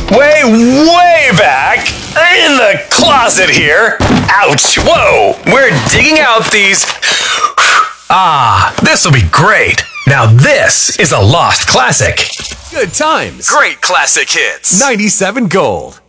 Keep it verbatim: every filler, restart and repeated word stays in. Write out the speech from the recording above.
way, way back in the closet here. Ouch, whoa, we're digging out these. Ah, this will be great. Now this is a lost classic. Good times. Great classic hits. ninety-seven Gold.